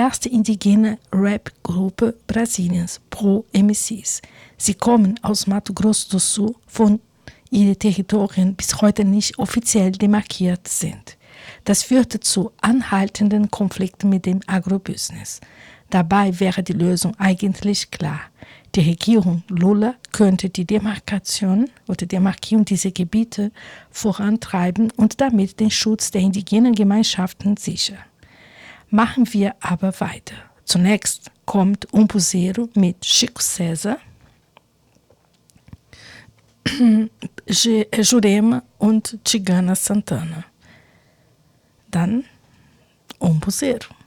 erste indigene Rap-Gruppe Brasiliens, Pro MCs. Sie kommen aus Mato Grosso do Sul, von ihren Territorien bis heute nicht offiziell demarkiert sind. Das führte zu anhaltenden Konflikten mit dem Agrobusiness. Dabei wäre die Lösung eigentlich klar. Die Regierung Lula könnte die Demarkation oder Demarkierung dieser Gebiete vorantreiben und damit den Schutz der indigenen Gemeinschaften sichern. Machen wir aber weiter. Zunächst kommt Umbuzeiro mit Chico César, Jurema und Tigana Santana. Dann Umbuzeiro.